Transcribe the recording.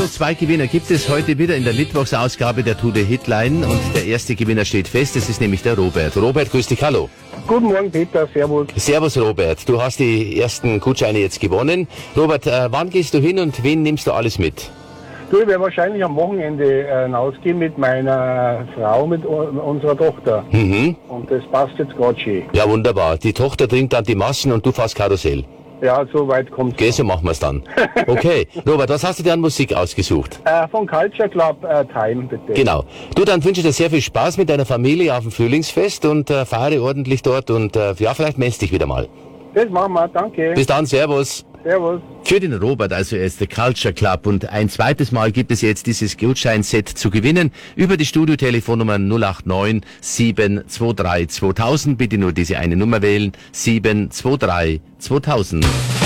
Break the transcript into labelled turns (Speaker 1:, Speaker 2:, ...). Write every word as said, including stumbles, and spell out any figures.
Speaker 1: zwei Gewinner gibt es heute wieder in der Mittwochsausgabe der To The Hitline und der erste Gewinner steht fest, das ist nämlich der Robert. Robert, grüß dich, hallo.
Speaker 2: Guten Morgen, Peter, servus.
Speaker 1: Servus, Robert. Du hast die ersten Gutscheine jetzt gewonnen. Robert, äh, wann gehst du hin und wen nimmst du alles mit?
Speaker 2: Du, ich werde wahrscheinlich am Wochenende äh, hinausgehen mit meiner Frau, mit u- unserer Tochter.
Speaker 1: Mhm.
Speaker 2: Und das passt jetzt gerade schön.
Speaker 1: Ja, wunderbar. Die Tochter trinkt dann die Massen und du fährst Karussell.
Speaker 2: Ja, so weit kommt's.
Speaker 1: Geh, so machen wir's dann. Okay. Robert, was hast du dir an Musik ausgesucht?
Speaker 2: Äh, von Culture Club äh, Time, bitte.
Speaker 1: Genau. Du, dann wünsche ich dir sehr viel Spaß mit deiner Familie auf dem Frühlingsfest und äh, feiere ordentlich dort und äh, ja, vielleicht messst dich wieder mal.
Speaker 2: Das machen wir, danke.
Speaker 1: Bis dann, servus.
Speaker 2: Servus.
Speaker 1: Für den Robert, also er ist der Culture Club und ein zweites Mal gibt es jetzt dieses Gutscheinset zu gewinnen über die Studiotelefonnummer null acht neun sieben zwei drei zweitausend. Bitte nur diese eine Nummer wählen, sieben zwei drei zweitausend.